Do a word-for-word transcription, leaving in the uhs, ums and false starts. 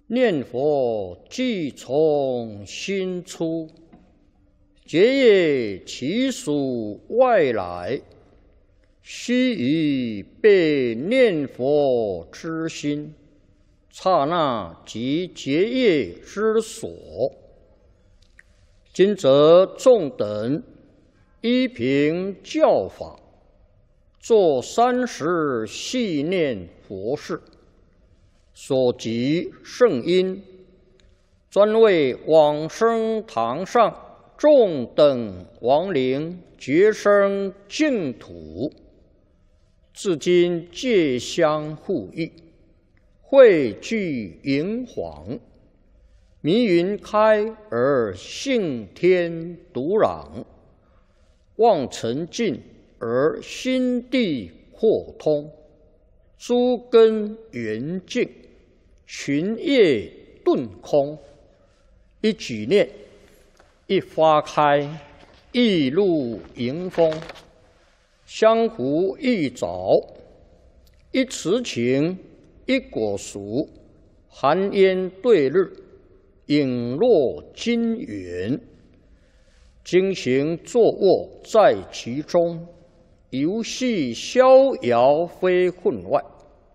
念佛即从心出，结业其属外来，须臾被念佛之心，刹那即结业之所。今则众等依凭教法，作三时系念佛事，所及圣因，专为往生堂上众等亡灵觉生净土，至今皆相互忆，汇聚银黄，迷云开而性天独朗，望尘尽而心地豁通，诸根圆净，群业顿空。一举念，一花开，一露迎风，相互一早，一池情，一果熟，寒烟对日，影落金圆。经行坐卧在其中，游戏逍遥非分外。